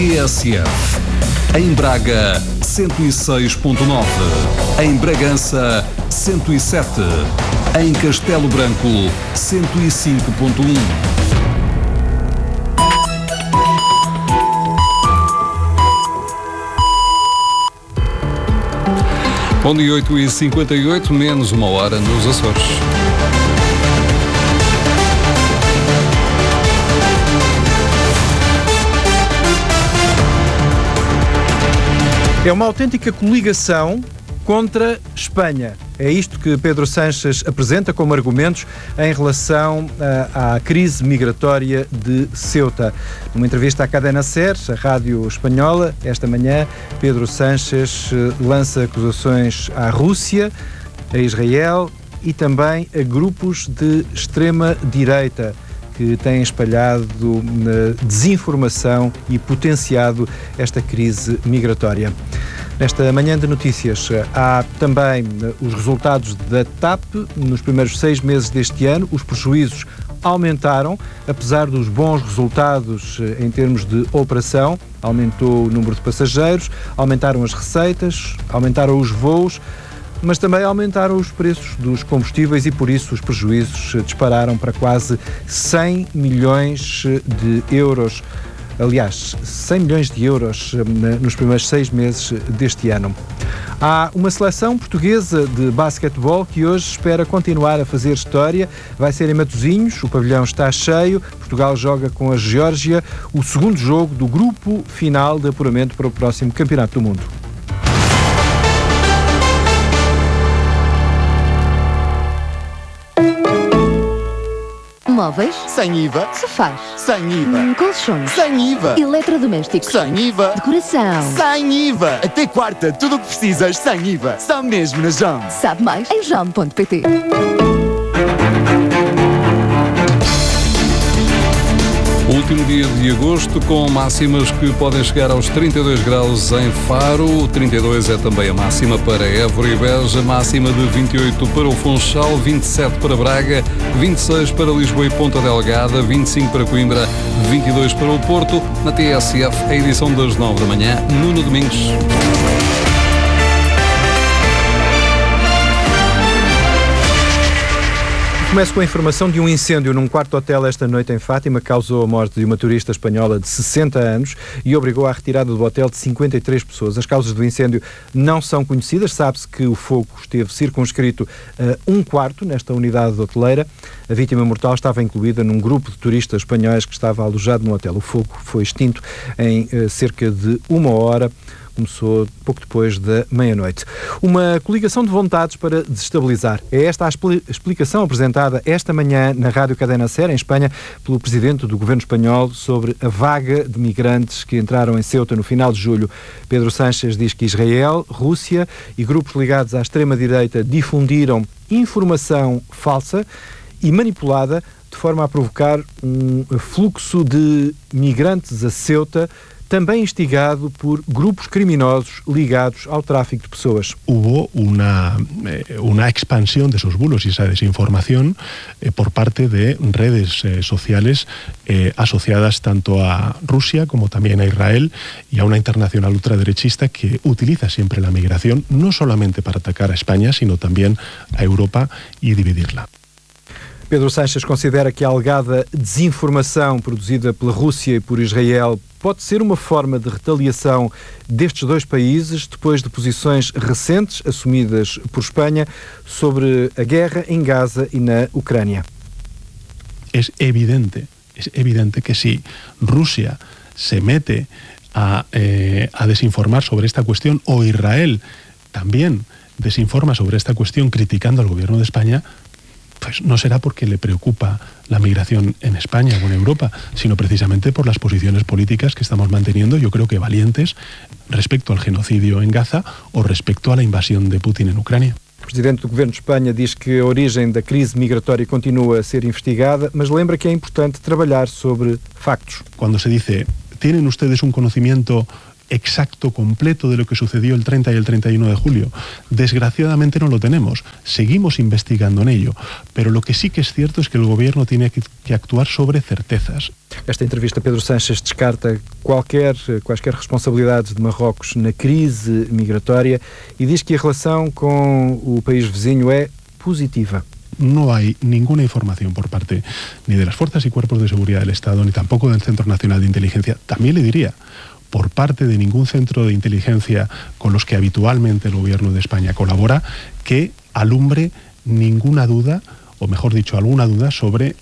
TSF. Em Braga, 106.9. Em Bragança, 107. Em Castelo Branco, 105.1. Bom dia, 8h58, menos uma hora nos Açores. É uma autêntica coligação contra Espanha. É isto que Pedro Sánchez apresenta como argumentos em relação à crise migratória de Ceuta. Numa entrevista à Cadena SER, a rádio espanhola, esta manhã, Pedro Sánchez lança acusações à Rússia, a Israel e também a grupos de extrema-direita que têm espalhado desinformação e potenciado esta crise migratória. Nesta manhã de notícias há também os resultados da TAP. Nos primeiros 6 meses deste ano, os prejuízos aumentaram, apesar dos bons resultados em termos de operação. Aumentou o número de passageiros, aumentaram as receitas, aumentaram os voos, mas também aumentaram os preços dos combustíveis e, por isso, os prejuízos dispararam para quase 100 milhões de euros. Aliás, 100 milhões de euros nos primeiros 6 meses deste ano. Há uma seleção portuguesa de basquetebol que hoje espera continuar a fazer história. Vai ser em Matosinhos, o pavilhão está cheio. Portugal joga com a Geórgia o segundo jogo do grupo final de apuramento para o próximo Campeonato do Mundo. Móveis? Sem IVA. Sofás? Sem IVA. Colchões? Sem IVA. Eletrodomésticos? Sem IVA. Decoração? Sem IVA. Até quarta, tudo o que precisas sem IVA. Só mesmo na JOM. Sabe mais em JOM.pt. Último dia de agosto, com máximas que podem chegar aos 32 graus em Faro. 32 é também a máxima para Évora e Beja, máxima de 28 para o Funchal, 27 para Braga, 26 para Lisboa e Ponta Delgada, 25 para Coimbra, 22 para o Porto. Na TSF, a edição das 9 da manhã, Nuno Domingos. Começo com a informação de um incêndio num quarto hotel esta noite em Fátima. Causou a morte de uma turista espanhola de 60 anos e obrigou à retirada do hotel de 53 pessoas. As causas do incêndio não são conhecidas. Sabe-se que o fogo esteve circunscrito a um quarto nesta unidade hoteleira. A vítima mortal estava incluída num grupo de turistas espanhóis que estava alojado no hotel. O fogo foi extinto em cerca de 1 hora. Começou pouco depois da meia-noite. Uma coligação de vontades para desestabilizar. É esta a explicação apresentada esta manhã na Rádio Cadena SER, em Espanha, pelo presidente do governo espanhol sobre a vaga de migrantes que entraram em Ceuta no final de julho. Pedro Sánchez diz que Israel, Rússia e grupos ligados à extrema-direita difundiram informação falsa e manipulada de forma a provocar um fluxo de migrantes a Ceuta, também instigado por grupos criminosos ligados ao tráfico de pessoas. Hubo una expansión de esos bulos y esa desinformación por parte de redes sociales asociadas tanto a Rusia como también a Israel y a una internacional ultraderechista que utiliza siempre la migración no solamente para atacar a España, sino también a Europa y dividirla. Pedro Sánchez considera que a alegada desinformação produzida pela Rússia e por Israel pode ser uma forma de retaliação destes dois países depois de posições recentes assumidas por Espanha sobre a guerra em Gaza e na Ucrânia. Es evidente que si Rusia se mete a desinformar sobre esta cuestión o Israel también desinforma sobre esta cuestión criticando al gobierno de España, pues no será porque le preocupa la migración en España o en Europa, sino precisamente por las posiciones políticas que estamos manteniendo, yo creo que valientes, respecto al genocidio en Gaza o respecto a la invasión de Putin en Ucrania. O presidente do governo de Espanha diz que a origem da crise migratória continua a ser investigada, mas lembra que é importante trabalhar sobre factos. Cuando se dice, ¿tienen ustedes un conocimiento exacto, completo de lo que sucedió el 30 y el 31 de julio. Desgraciadamente no lo tenemos. Seguimos investigando en ello. Pero lo que sí que es cierto es que el gobierno tiene que actuar sobre certezas. Esta entrevista, Pedro Sánchez descarta quaisquer responsabilidades de Marrocos na crise migratória e diz que a relação com o país vizinho é positiva. No hay ninguna información por parte ni de las fuerzas y cuerpos de seguridad del Estado, ni tampoco del Centro Nacional de Inteligencia. También le diría, por parte de ningún centro de inteligencia con los que habitualmente el gobierno de España colabora, que alumbre ninguna duda, o mejor dicho, alguna duda sobre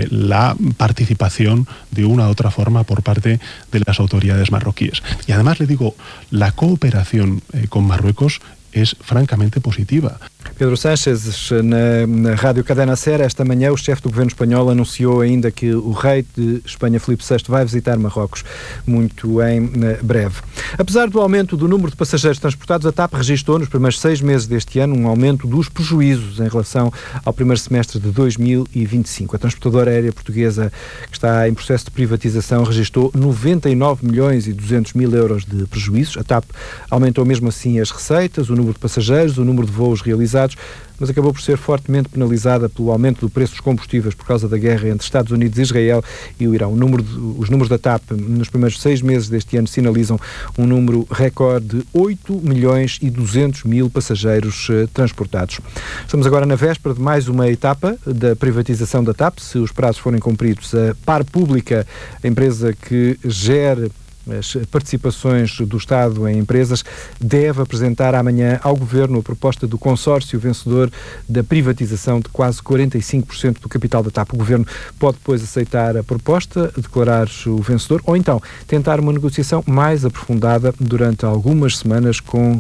la participación de una u otra forma por parte de las autoridades marroquíes. Y además le digo, la cooperación con Marruecos es francamente positiva. Pedro Sánchez, na Rádio Cadena Ser, esta manhã, o chefe do governo espanhol anunciou ainda que o rei de Espanha, Filipe VI, vai visitar Marrocos muito em breve. Apesar do aumento do número de passageiros transportados, a TAP registrou nos primeiros 6 meses deste ano um aumento dos prejuízos em relação ao primeiro semestre de 2025. A transportadora aérea portuguesa, que está em processo de privatização, registrou 99 milhões e 200 mil euros de prejuízos. A TAP aumentou mesmo assim as receitas, o número de passageiros, o número de voos realizados, mas acabou por ser fortemente penalizada pelo aumento do preço dos combustíveis por causa da guerra entre Estados Unidos, Israel e o Irão. Os números da TAP nos primeiros 6 meses deste ano sinalizam um número recorde de 8 milhões e 200 mil passageiros transportados. Estamos agora na véspera de mais uma etapa da privatização da TAP. Se os prazos forem cumpridos, a Par Pública, a empresa que gera as participações do Estado em empresas, deve apresentar amanhã ao Governo a proposta do consórcio vencedor da privatização de quase 45% do capital da TAP. O Governo pode depois aceitar a proposta, declarar-se o vencedor ou então tentar uma negociação mais aprofundada durante algumas semanas com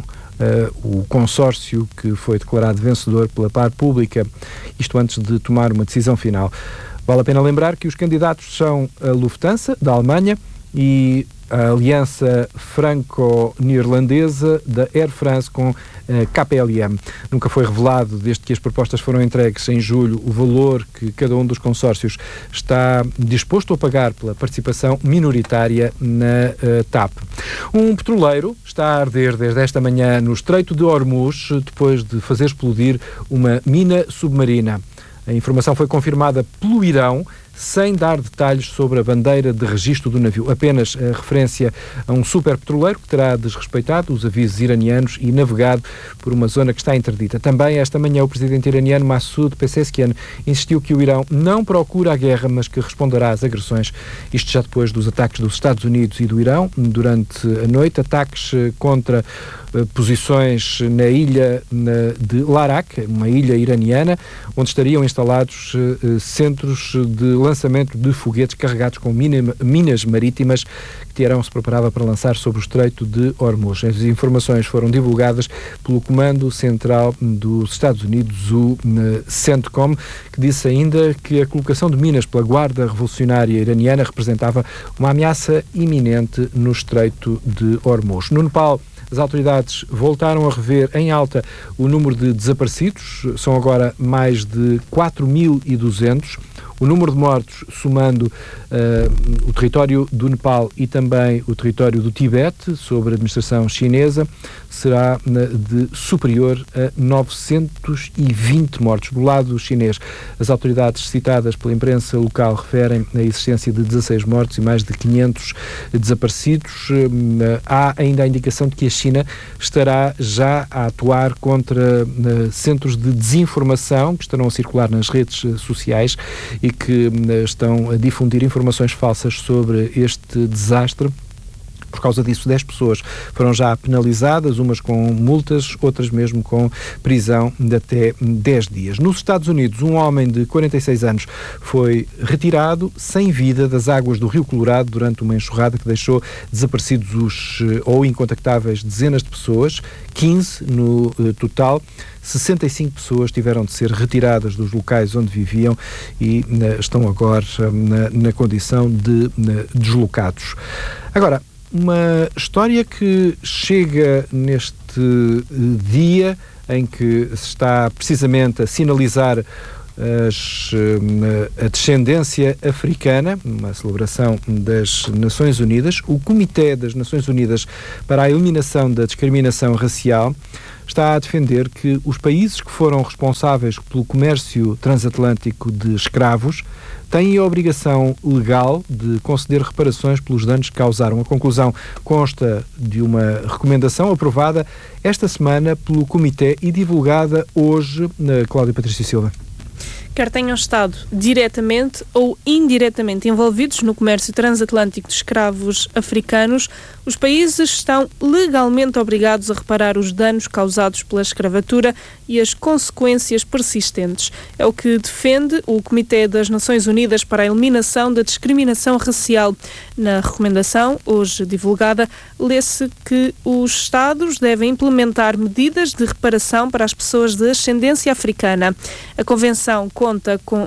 o consórcio que foi declarado vencedor pela Par Pública, isto antes de tomar uma decisão final. Vale a pena lembrar que os candidatos são a Lufthansa, da Alemanha, e a aliança franco-neerlandesa da Air France com a KPLM. Nunca foi revelado, desde que as propostas foram entregues em julho, o valor que cada um dos consórcios está disposto a pagar pela participação minoritária na TAP. Um petroleiro está a arder desde esta manhã no Estreito de Hormuz, depois de fazer explodir uma mina submarina. A informação foi confirmada pelo Irão, sem dar detalhes sobre a bandeira de registro do navio. Apenas a referência a um superpetroleiro que terá desrespeitado os avisos iranianos e navegado por uma zona que está interdita. Também esta manhã o presidente iraniano Massoud Pezeshkian insistiu que o Irão não procura a guerra, mas que responderá às agressões. Isto já depois dos ataques dos Estados Unidos e do Irão durante a noite, ataques contra posições na ilha de Larak, uma ilha iraniana, onde estariam instalados centros de lançamento de foguetes carregados com minas marítimas que Teherão se preparava para lançar sobre o Estreito de Hormuz. As informações foram divulgadas pelo Comando Central dos Estados Unidos, o CENTCOM, que disse ainda que a colocação de minas pela Guarda Revolucionária Iraniana representava uma ameaça iminente no Estreito de Hormuz. No Nepal, as autoridades voltaram a rever em alta o número de desaparecidos. São agora mais de 4.200. O número de mortos, somando o território do Nepal e também o território do Tibete, sob a administração chinesa, será superior a 920 mortos. Do lado chinês, as autoridades citadas pela imprensa local referem a existência de 16 mortos e mais de 500 desaparecidos. Há ainda a indicação de que a China estará já a atuar contra centros de desinformação que estarão a circular nas redes sociais e que estão a difundir informações falsas sobre este desastre. Por causa disso, 10 pessoas foram já penalizadas, umas com multas, outras mesmo com prisão de até 10 dias. Nos Estados Unidos, um homem de 46 anos foi retirado sem vida das águas do Rio Colorado durante uma enxurrada que deixou desaparecidos ou incontactáveis dezenas de pessoas, 15 no total. 65 pessoas tiveram de ser retiradas dos locais onde viviam e estão agora na condição de deslocados. Agora, uma história que chega neste dia em que se está precisamente a sinalizar a descendência africana, uma celebração das Nações Unidas. O Comitê das Nações Unidas para a Eliminação da Discriminação Racial está a defender que os países que foram responsáveis pelo comércio transatlântico de escravos têm a obrigação legal de conceder reparações pelos danos que causaram. A conclusão consta de uma recomendação aprovada esta semana pelo Comitê e divulgada hoje na Cláudia Patrício Silva. Quer tenham estado diretamente ou indiretamente envolvidos no comércio transatlântico de escravos africanos, os países estão legalmente obrigados a reparar os danos causados pela escravatura e as consequências persistentes. É o que defende o Comitê das Nações Unidas para a Eliminação da Discriminação Racial. Na recomendação, hoje divulgada, lê-se que os Estados devem implementar medidas de reparação para as pessoas de ascendência africana. A Convenção conta com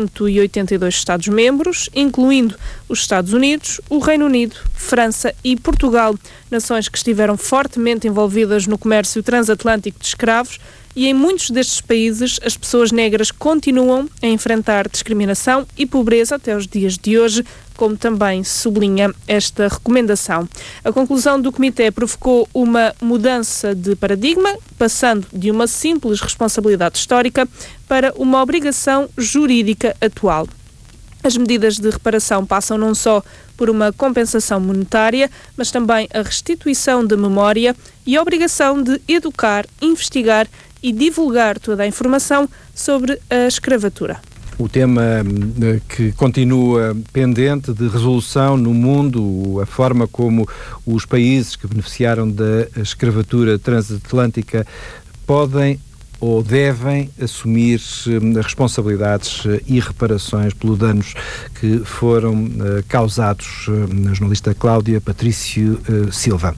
182 Estados-membros, incluindo os Estados Unidos, o Reino Unido, França e Portugal, nações que estiveram fortemente envolvidas no comércio transatlântico de escravos, e em muitos destes países as pessoas negras continuam a enfrentar discriminação e pobreza até os dias de hoje, como também sublinha esta recomendação. A conclusão do Comitê provocou uma mudança de paradigma, passando de uma simples responsabilidade histórica para uma obrigação jurídica atual. As medidas de reparação passam não só por uma compensação monetária, mas também a restituição de memória e a obrigação de educar, investigar e divulgar toda a informação sobre a escravatura. O tema que continua pendente de resolução no mundo, a forma como os países que beneficiaram da escravatura transatlântica podem ou devem assumir responsabilidades e reparações pelos danos que foram causados. A jornalista Cláudia Patrício Silva.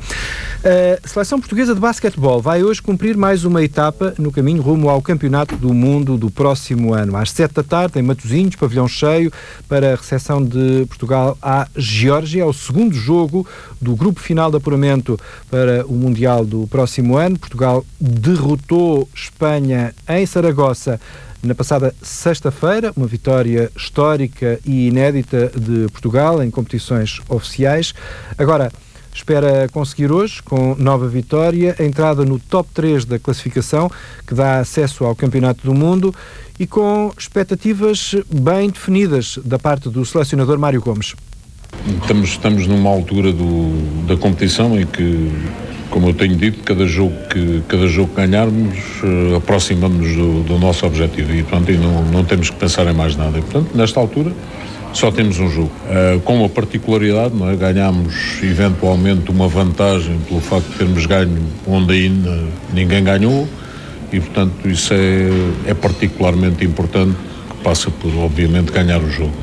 A seleção portuguesa de basquetebol vai hoje cumprir mais uma etapa no caminho rumo ao Campeonato do Mundo do próximo ano. Às 7 da tarde, em Matosinhos, pavilhão cheio, para a recepção de Portugal à Geórgia, ao segundo jogo do grupo final de apuramento para o Mundial do próximo ano. Portugal derrotou Espanha em Saragossa na passada sexta-feira, uma vitória histórica e inédita de Portugal em competições oficiais. Agora, espera conseguir hoje, com nova vitória, a entrada no top 3 da classificação, que dá acesso ao Campeonato do Mundo, e com expectativas bem definidas da parte do selecionador Mário Gomes. Estamos numa altura da competição em que, como eu tenho dito, cada jogo que ganharmos, aproximamos-nos do nosso objetivo e, portanto, não temos que pensar em mais nada. E, portanto, nesta altura, só temos um jogo. Com uma particularidade, não é? Ganhamos eventualmente uma vantagem pelo facto de termos ganho onde ainda ninguém ganhou e, portanto, isso é particularmente importante, que passa por, obviamente, ganhar o jogo.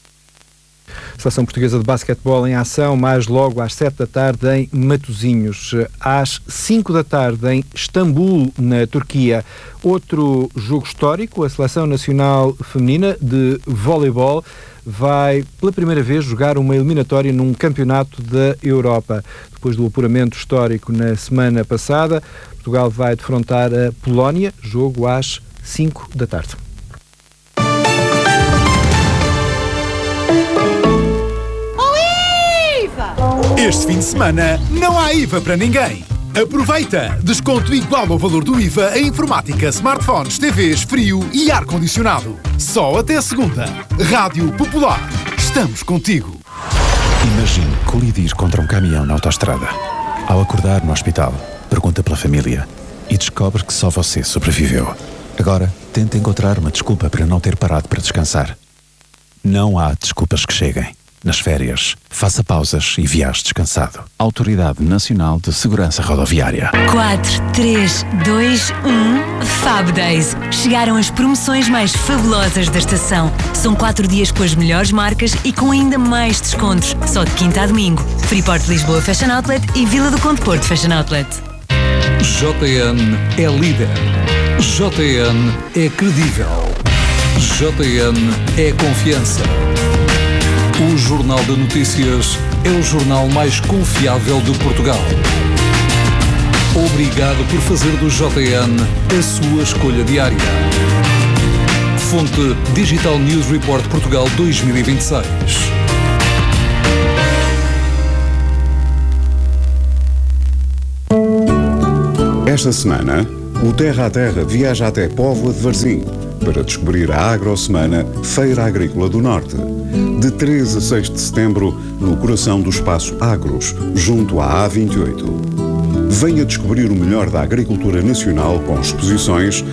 Seleção portuguesa de basquetebol em ação, mais logo às 7 da tarde em Matosinhos. Às 5 da tarde em Istambul, na Turquia. Outro jogo histórico, a Seleção Nacional Feminina de Voleibol vai pela primeira vez jogar uma eliminatória num campeonato da Europa. Depois do apuramento histórico na semana passada, Portugal vai defrontar a Polónia, jogo às 5 da tarde. Este fim de semana não há IVA para ninguém. Aproveita! Desconto igual ao valor do IVA em informática, smartphones, TVs, frio e ar-condicionado. Só até segunda. Rádio Popular. Estamos contigo. Imagine colidir contra um caminhão na autoestrada. Ao acordar no hospital, pergunta pela família e descobre que só você sobreviveu. Agora, tente encontrar uma desculpa para não ter parado para descansar. Não há desculpas que cheguem. Nas férias, faça pausas e viaje descansado. Autoridade Nacional de Segurança Rodoviária. 4, 3, 2, 1... Fab Days. Chegaram as promoções mais fabulosas da estação. São 4 dias com as melhores marcas e com ainda mais descontos. Só de quinta a domingo. Freeport Lisboa Fashion Outlet e Vila do Conde Porto Fashion Outlet. JN é líder. JN é credível. JN é confiança. O Jornal de Notícias é o jornal mais confiável de Portugal. Obrigado por fazer do JN a sua escolha diária. Fonte Digital News Report Portugal 2026. Esta semana, o Terra a Terra viaja até Póvoa de Varzim para descobrir a AgroSemana Feira Agrícola do Norte. De 3 a 6 de setembro, no coração do Espaço Agros, junto à A28. Venha descobrir o melhor da agricultura nacional com exposições,